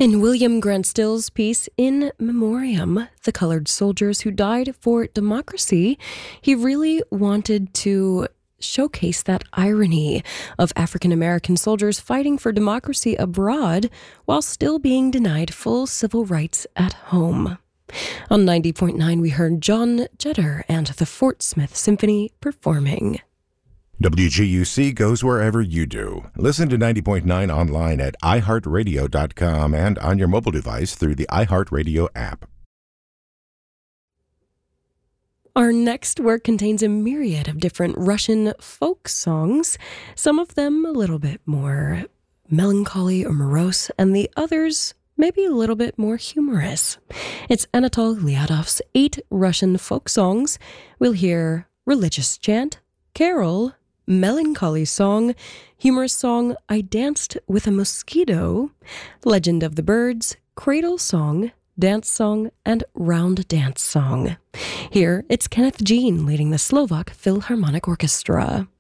In William Grant Still's piece In Memoriam, The Colored Soldiers Who Died for Democracy, he really wanted to showcase that irony of African American soldiers fighting for democracy abroad while still being denied full civil rights at home. On 90.9, we heard John Jetter and the Fort Smith Symphony performing. WGUC goes wherever you do. Listen to 90.9 online at iHeartRadio.com and on your mobile device through the iHeartRadio app. Our next work contains a myriad of different Russian folk songs, some of them a little bit more melancholy or morose, and the others maybe a little bit more humorous. It's Anatol Liadov's 8 Russian folk songs. We'll hear religious chant, carol, melancholy song, humorous song, I Danced with a Mosquito, Legend of the Birds, cradle song, dance song, and round dance song. Here, it's Kenneth Jean leading the Slovak Philharmonic Orchestra.